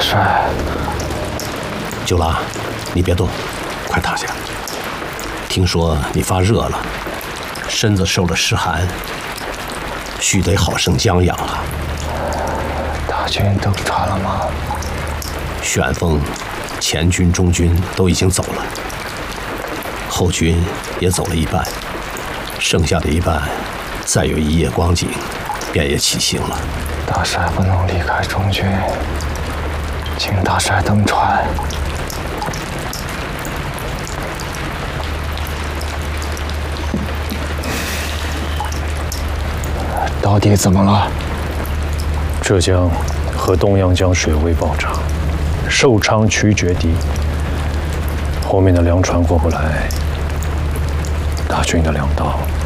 帅， 九郎，你别动，快躺下。听说你发热了，身子受了湿寒，须得好生将养啊。 大军登船了吗？ 旋风、前军、中军都已经走了，后军也走了一半，剩下的一半，再有一夜光景，便也起行了。 大帅不能离开中军，请大帅登船。到底怎么了？ 浙江和东阳江水位暴涨，寿昌渠决堤，后面的粮船过不来，大军的粮道